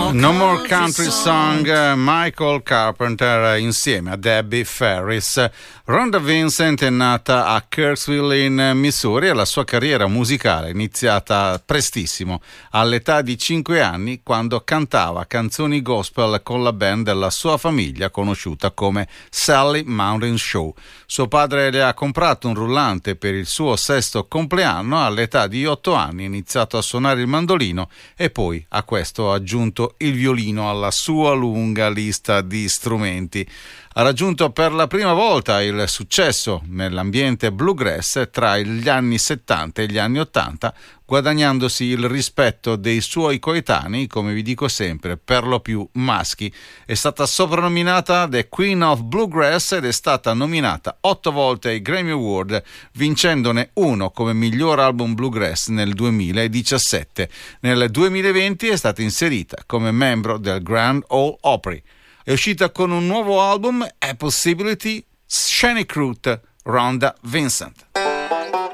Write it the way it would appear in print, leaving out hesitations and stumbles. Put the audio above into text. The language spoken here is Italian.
No More Country Song, Michael Carpenter insieme a Debbie Ferris. Rhonda Vincent è nata a Kirksville in Missouri e la sua carriera musicale è iniziata prestissimo, all'età di 5 anni, quando cantava canzoni gospel con la band della sua famiglia conosciuta come Sally Mountain Show. Suo padre le ha comprato un rullante per il suo 6° compleanno. All'età di 8 anni ha iniziato a suonare il mandolino e poi a questo ha aggiunto il violino alla sua lunga lista di strumenti. Ha raggiunto per la prima volta il successo nell'ambiente bluegrass tra gli anni 70 e gli anni 80, guadagnandosi il rispetto dei suoi coetanei, come vi dico sempre, per lo più maschi. È stata soprannominata The Queen of Bluegrass ed è stata nominata 8 volte ai Grammy Award, vincendone uno come miglior album bluegrass nel 2017. Nel 2020 è stata inserita come membro del Grand Ole Opry. È uscita con un nuovo album, A Possibility, Scenic Route, Rhonda Vincent.